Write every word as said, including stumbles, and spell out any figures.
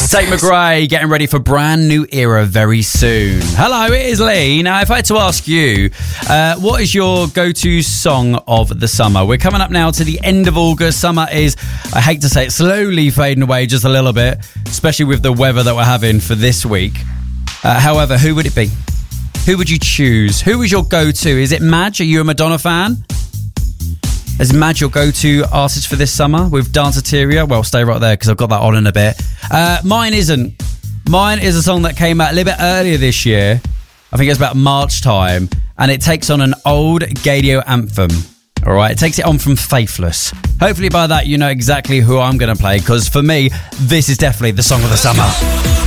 Tate McRae getting ready for brand new era very soon. Hello, it is Lee. Now, if I had to ask you, uh, what is your go-to song of the summer? We're coming up now to the end of August. Summer is, I hate to say it, slowly fading away just a little bit, especially with the weather that we're having for this week. Uh, however, who would it be? Who would you choose? Who is your go-to? Is it Madge? Are you a Madonna fan? Is Madge your go-to artist for this summer with Danceteria? Well, stay right there because I've got that on in a bit. Uh, mine isn't. Mine is a song that came out a little bit earlier this year. I think it's about March time. And it takes on an old Gadio anthem. All right, it takes it on from Faithless. Hopefully by that you know exactly who I'm going to play because for me, this is definitely the song of the summer.